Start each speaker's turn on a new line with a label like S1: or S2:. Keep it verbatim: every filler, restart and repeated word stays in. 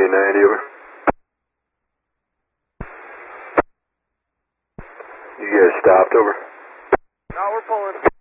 S1: ninety, over. You guys stopped, over.
S2: No, we're pulling.